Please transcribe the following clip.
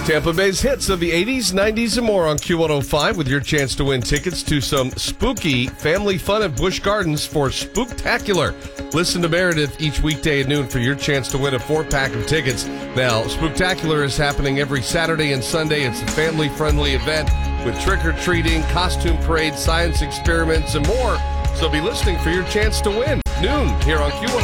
Tampa Bay's hits of the 80s, 90s, and more on Q105 with your chance to win tickets to some spooky family fun at Busch Gardens for Spooktacular. Listen to Meredith each weekday at noon for your chance to win a 4-pack of tickets. Now, Spooktacular is happening every Saturday and Sunday. It's a family-friendly event with trick-or-treating, costume parade, science experiments, and more. So be listening for your chance to win. Noon here on Q105.